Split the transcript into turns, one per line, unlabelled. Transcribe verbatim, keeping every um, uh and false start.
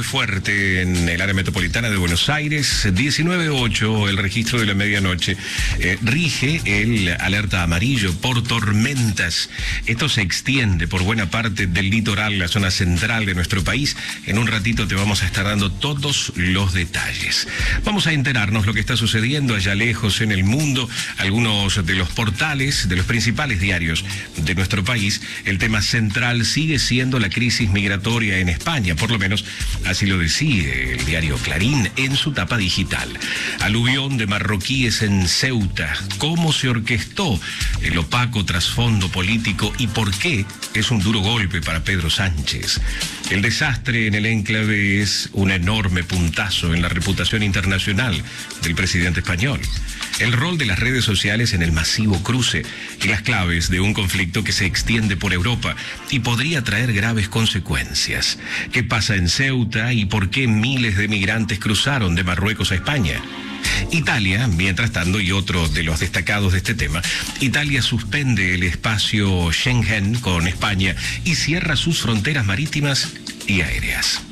fuerte en el área metropolitana de Buenos Aires. diecinueve ocho, el registro de la medianoche. Eh, rige el alerta amarillo por tormentas. Esto se extiende por buena parte del litoral, la zona central de nuestro país. En un ratito te vamos a estar dando todos los detalles. Vamos a enterarnos lo que está sucediendo allá lejos en el mundo. Algunos de los portales, de los principales diarios de nuestro país, el tema central sigue siendo la crisis migratoria en España, por lo menos así lo decide el diario Clarín en su tapa digital. Aluvión de marroquíes en Ceuta. ¿Cómo se orquestó el opaco trasfondo político y por qué es un duro golpe para Pedro Sánchez? El desastre en el enclave es un enorme puntazo en la reputación internacional del presidente español. El rol de las redes sociales en el masivo cruce y las claves de un conflicto que se extiende por Europa y podría traer graves consecuencias. ¿Qué pasa en Ceuta y por qué miles de migrantes cruzaron de Marruecos a España? Italia, mientras tanto, y otro de los destacados de este tema, Italia suspende el espacio Schengen con España y cierra sus fronteras marítimas y aéreas.